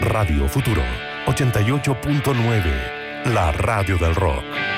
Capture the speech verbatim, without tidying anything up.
Radio Futuro ochenta y ocho punto nueve, la radio del rock.